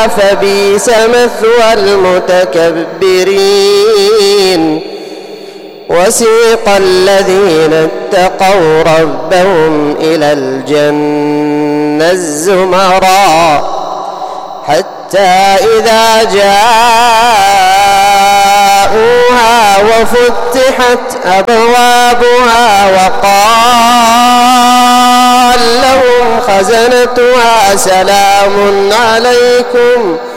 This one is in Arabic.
فبئس مثوى المتكبرين وسيق الذين اتقوا ربهم إلى الجنة زمرا حتى إذا جاءوها وفتحت أبوابها وقال لهم خزنتها سلام عليكم